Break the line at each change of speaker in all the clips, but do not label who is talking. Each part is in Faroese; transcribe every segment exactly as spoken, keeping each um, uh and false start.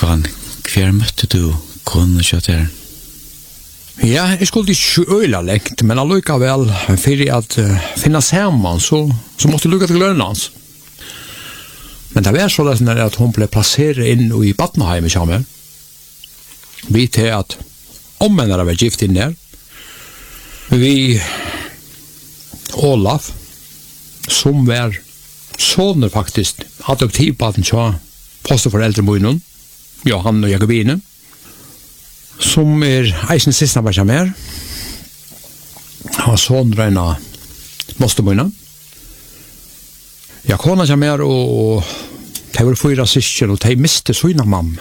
Håkan, hver møtte du kone kjøtter?
Ja, jeg skulle ikke øyla lengt, men allikevel, for at uh, finne sammen, så, så måtte jeg lukke til Grønlands. Men det var så at hun ble plasseret inn i Batnheim i Kjammer. Vi til at ommennere var gift inn der. Vi Olaf, som var soner faktisk, adoptivbaden til posteforeldre munnen, Johan og Jakobine, som er eisen siste var Kjammer. Han var soner en av mostermunnen. Ja, kona Kjammer og, og de var fyra syskjen, og de miste sina mamma.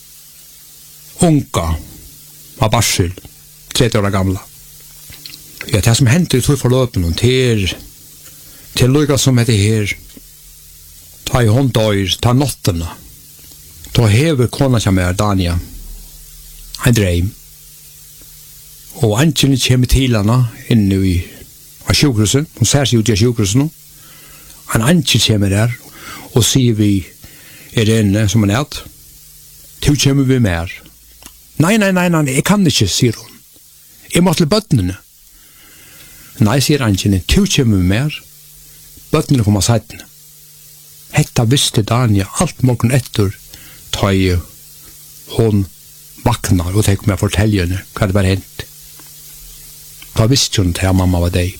Unga var barsel, trettio år gamla. Ja, det som hendte i tog forløpen, til, til lukka som heter her, ta i hånd døyr, ta nottena, ta hever kona Kjammer, Dania, en dreim. Og ankjene kommer til henne inne i sjukhuset, hun ser seg ut i sjukhuset nå. Han anker kommer der, og sier vi, er det inne som han er, til kommer vi mer. Nei, nei, nei, nei, jeg kan ikke, sier hun. Jeg må til bøttene. Nei, sier ankerne, til kommer vi mer, bøttene kommer settene. Hetta visste Dania alt morgen etter, ta i hun vaknar, og tenker meg å fortelle henne hva det var hent. Da visste hun til at mamma var deg.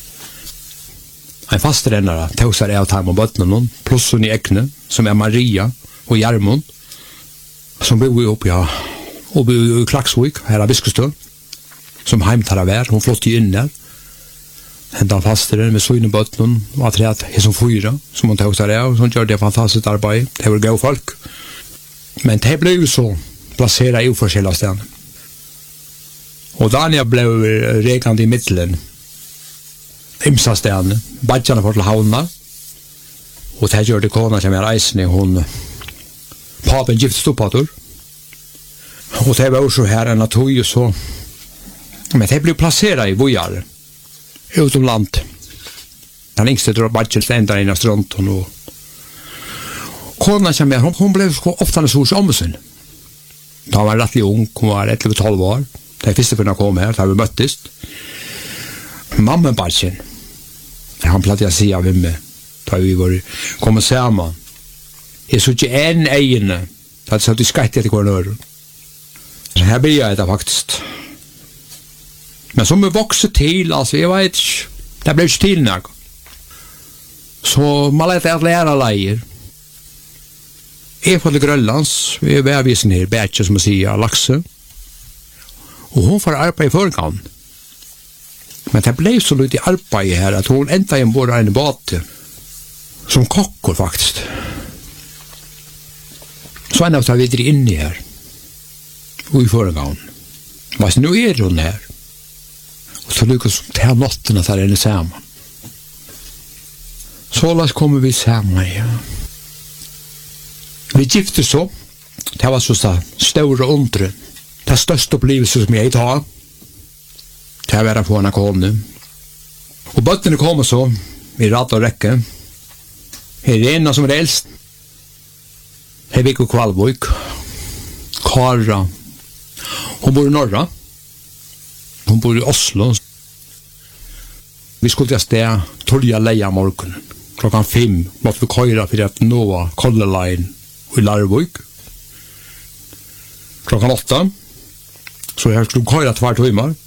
En fastrennare tog seg av time og bøttene, pluss hun i ekne, som er Maria og Gjermund, som bor oppe ja, oppe i Klaksvik, her av Biskestøl, som heimtar av hver, hun flott inn der. Hentan fasteren med søgne bøttene, og tre at jeg som fyra, som hun tog seg av, som gjør det fantastisk arbeid, det var gode folk. Men det ble jo så plasseret i uforskjellige stedene. Og Dania ble reglande i middelen, imsa stedene, badjane for til havna, og det gjør det kona som er eisende, hun papen gift stoppater, og det var også her enn at hun så, men det ble plasseret i bojar, utom land. Den yngste drar badjane stender inn av stronten, og kona som er, hun, hun ble ofte hos omsen. Da var rettelig ung, hun var elleve tolv år, det er første før hun kom her, da vi møttes. Mamma badjen, han platt jeg sier av henne, da vi var kommet sammen. Jeg så ikke en egene, da jeg satt i skatt etter hver nøren. Så her blir jeg det faktisk. Men som vi vokser til, altså, jeg vet ikke, det ble ikke til nok. Så man lette at lære leier. Jeg får til Grønlands, vi er værvisen her, Bætje, som jeg sier, Lakse. Og hun får arbeid i forgang. Men det ble så litt i arbeid her, at hun enda en bor en bate, som kokker faktisk. Så enda tar vi videre inn i her, og i forgang. Hva så nå er hun her? Og så lykkes hun til nottene der inne sammen. Så la oss komme vi sammen, ja. Vi gifte så, det var så store undre, det største opplevelse som jeg tar, det var å få henne kone. Og bøttene kommer så, i rad og rekke, her er en som er eldst, her er Viggo Kvalvøk, Kara, hun bor i Norra, hun bor i Oslo. Vi skulle til sted, tolja leia morgen, klokkan fem, måtte vi køyre for at nå Color Line i Larvøk. Klokkan åtta, så jeg skulle køyre tvær timer,